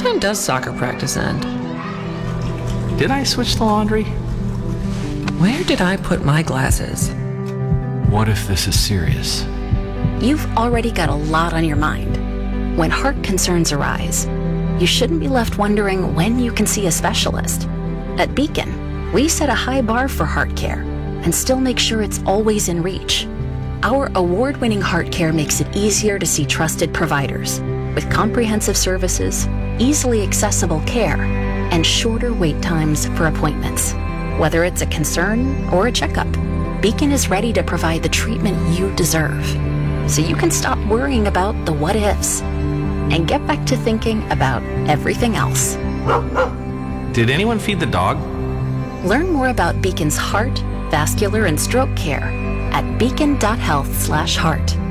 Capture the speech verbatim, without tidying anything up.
time does soccer practice end? Did I switch the laundry? Where did I put my glasses? What if this is serious? You've already got a lot on your mind. When heart concerns arise, you shouldn't be left wondering when you can see a specialist. At Beacon, we set a high bar for heart care and still make sure it's always in reach. Our award-winning heart care makes it easier to see trusted providers with comprehensive services, easily accessible care, and shorter wait times for appointments. Whether it's a concern or a checkup, Beacon is ready to provide the treatment you deserve, so you can stop worrying about the what-ifs and get back to thinking about everything else. Did anyone feed the dog? Learn more about Beacon's heart, vascular, and stroke care at beacon dot health slash heart.